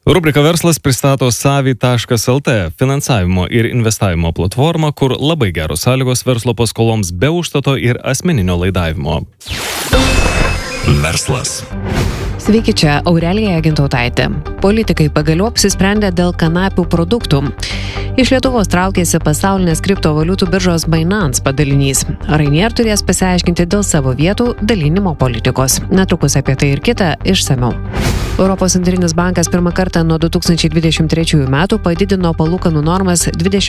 Rubrika Verslas pristato Savi.lt finansavimo ir investavimo platformą, kur labai geros sąlygos verslo paskoloms be užstato ir asmeninio laidavimo. Verslas. Sveiki, čia Aurelija Gintautaitė. Politikai pagaliau apsisprendė dėl kanapių produktų. Iš Lietuvos traukėsi pasaulinės kriptovaliutų biržos Binance padalinys. Rainier turės pasiaiškinti dėl savo vietų dalinimo politikos. Netrukus apie tai ir kita išsamiau. Europos centrinis bankas pirmą kartą nuo 2023 metų padidino palūkanų normas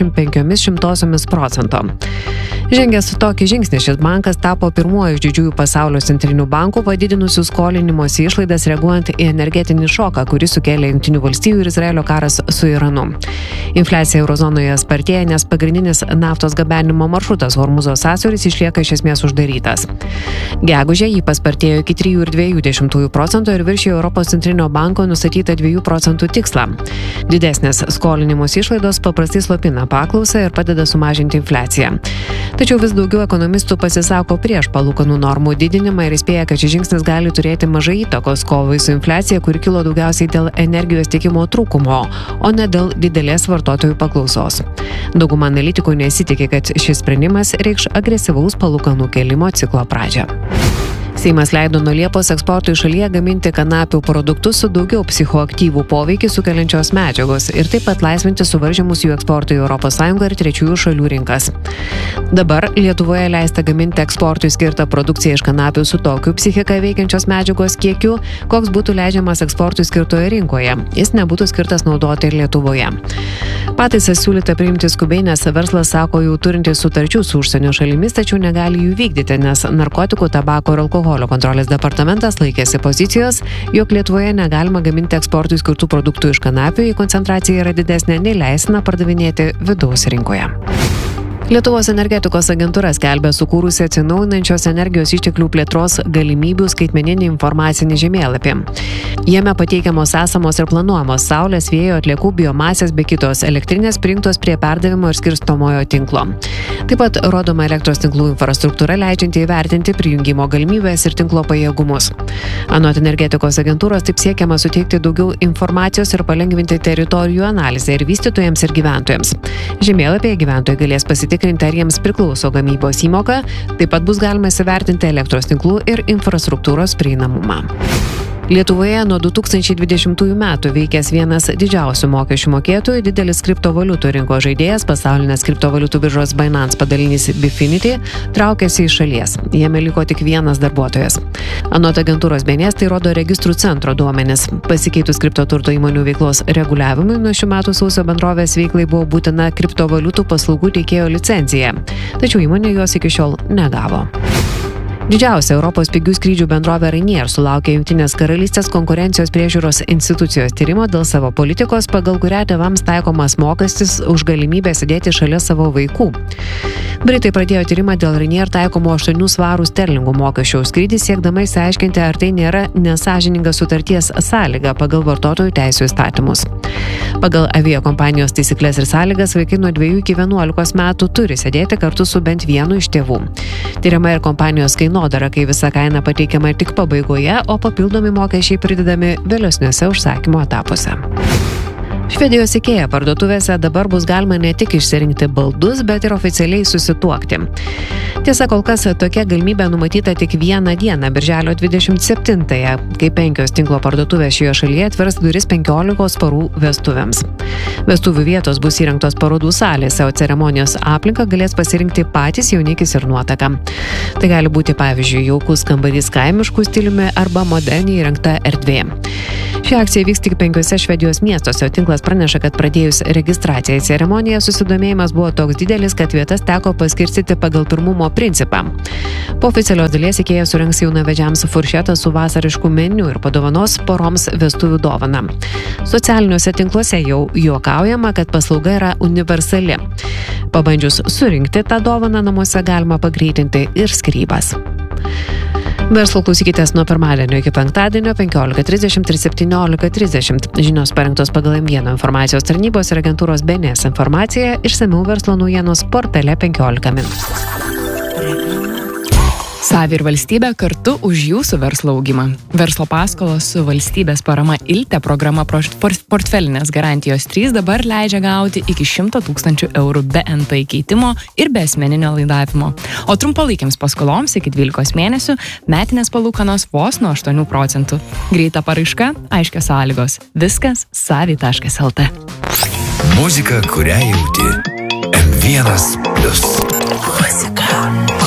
0,25%. Žengęs tokį žingsnį, šis bankas tapo pirmuoju iš didžiųjų pasaulio centrinių bankų padidinusių skolinimosi išlaidas reaguojant į energetinį šoką, kurį sukėlė Jungtinių valstijų ir Izraelio karas su Iranu. Infliacija eurozonoje spartėja, nes pagrindinis naftos gabenimo maršrutas Hormuzo sąsiauris išlieka iš esmės uždarytas. Gegužę jį paspartėjo iki 3,2% ir viršijo Europos centrinio banko nustatytą 2% tikslą. Didesnės skolinimosi išlaidos paprastai slopina paklausą ir padeda sumažinti infliaciją. Tačiau vis daugiau ekonomistų pasisako prieš palūkanų normų didinimą ir įspėja, kad šis žingsnis gali turėti mažai įtakos kovai su infliacija, kuri kilo daugiausiai dėl energijos tiekimo trūkumo, o ne dėl didelės vartotojų paklausos. Dauguma analitikų nesitikė, kad šis sprendimas reikš agresyvaus palūkanų kėlimo ciklo pradžią. Seimas leido nuo Liepos eksportui šalyje gaminti kanapių produktus su daugiau psichoaktyvų poveikį sukeliančios medžiagos ir taip pat laisvinti suvaržymus jų eksportui į ES ir trečiųjų šalių rinkas. Dabar Lietuvoje leista gaminti eksportui skirtą produkciją iš kanapių su tokiu psichiką veikiančios medžiagos kiekiu, koks būtų leidžiamas eksportui skirtoje rinkoje. Jis nebūtų skirtas naudoti ir Lietuvoje. Pataisas siūlyta priimti skubiai, nes verslas sako jau turintis sutarčių su užsienio šalimis, tačiau negali jų vykdyti, nes narkotikų, tabako ir alkoholio kontrolės departamentas laikėsi pozicijos, jog Lietuvoje negalima gaminti eksportui skirtų produktų iš kanapių, jei koncentracija yra didesnė nei leistina pardavinėti vidaus rinkoje. Lietuvos energetikos agentūra skelbia sukūrusi atsinaujinančios energijos išteklių plėtros galimybių skaitmeninį informacinį žemėlapį. Jame pateikiamos esamos ir planuojamos saulės, vėjo, atliekų, biomasės bei kitos elektrinės prijungtos prie perdavimo ir skirstomojo tinklo. Taip pat rodoma elektros tinklų infrastruktūra, leidžianti įvertinti prijungimo galimybės ir tinklo pajėgumus. Anot energetikos agentūros taip siekiama suteikti daugiau informacijos ir palengvinti teritorijų analizę ir vystytojams ir gyventojams. Žemėlapyje gyventojai galės pasitikrinti, ar jiems priklauso gamybos įmoka, taip pat bus galima įsivertinti elektros tinklų ir infrastruktūros prieinamumą. Lietuvoje nuo 2020 metų veikęs vienas didžiausių mokesčių mokėtojų, didelis kriptovaliutų rinkos žaidėjas, pasaulinės kriptovaliutų biržos Binance padalinys Bifinity, traukėsi iš šalies. Jame liko tik vienas darbuotojas. Anot agentūros BNS tai rodo registrų centro duomenis. Pasikeitus kriptoturto įmonių veiklos reguliavimui, nuo šių metų sausio bendrovės veiklai buvo būtina kriptovaliutų paslaugų teikėjo licencija. Tačiau įmonė jos iki šiol negavo. Didžiausia Europos pigių skrydžių bendrovė Rainier sulaukė Jungtinės karalystės konkurencijos priežiūros institucijos tyrimo dėl savo politikos, pagal kurią tėvams taikomas mokestis už galimybę sėdėti šalia savo vaikų. Britai pradėjo tyrimą dėl Rainier taikomo 8 svarų sterlingų mokesčio už skrydį, siekdama išsiaiškinti, ar tai nėra nesąžininga sutarties sąlyga pagal vartotojų teisių įstatymus. Pagal aviakompanijos taisyklės ir sąlygas vaikai nuo 2 iki 11 metų turi sėdėti kartu su bent vienu iš tėvų. Tyriama ir kompanijos kainodara, kai visa kaina pateikiama tik pabaigoje, o papildomi mokesčiai pridedami vėlesniuose užsakymo etapuose. Švedijos IKEA parduotuvėse dabar bus galima ne tik išsirinkti baldus, bet ir oficialiai susituokti. Tiesa, kol kas tokia galimybė numatyta tik vieną dieną, birželio 27-ąją, kai 5 tinklo parduotuvės šioje šalyje atvers duris 15 parų vestuvėms. Vestuvių vietos bus įrengtos parodų salėse, o ceremonijos aplinką galės pasirinkti patys jaunikis ir nuotaka. Tai gali būti, pavyzdžiui, jaukus kambarys kaimiškų stiliumi arba moderniai įrengta erdvė. Ši akcija vyks tik 5 Švedijos miestuose, o tinklas praneša, kad pradėjus registraciją į ceremoniją susidomėjimas buvo toks didelis, kad vietas teko paskirstyti pagal pirmumo principą. Po oficialios dalies IKEA surengs jaunavedžiams furšetą su vasarišku meniu ir padovanos poroms vestuvių dovaną. Socialiniuose tinkluose jau juokaujama, kad paslauga yra universali. Pabandžius surinkti tą dovaną namuose galima pagreitinti ir skyrybas. Verslo klausykitės nuo pirmadienio iki penktadienio 15:30 ir 17:30. Žinios parengtos pagal M1 informacijos tarnybos ir agentūros BNS informaciją, išsamiau verslo naujienos portale 15 min. Savi ir valstybė kartu už jūsų verslo augimą. Verslo paskolos su valstybės parama ILTE programa portfelinės garantijos 3 dabar leidžia gauti iki 100 000 eurų be NT keitimo ir be asmeninio laidavimo. O trumpalaikiams paskoloms iki 12 mėnesių metinės palūkanos vos nuo 8%. Greita paraiška, aiškios sąlygos. Viskas savi.lt. Muzika, kurią jauti. M1+. Muzika.